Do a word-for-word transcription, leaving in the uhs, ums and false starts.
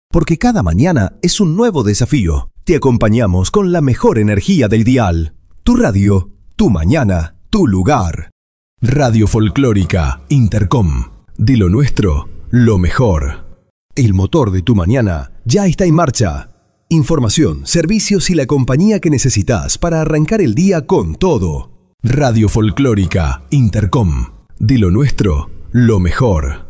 Porque cada mañana es un nuevo desafío. Te acompañamos con la mejor energía del dial. Tu radio, tu mañana, tu lugar. Radio Folclórica Intercom. De lo nuestro, lo mejor. El motor de tu mañana ya está en marcha. Información, servicios y la compañía que necesitas para arrancar el día con todo. Radio Folclórica Intercom. De lo nuestro, lo mejor.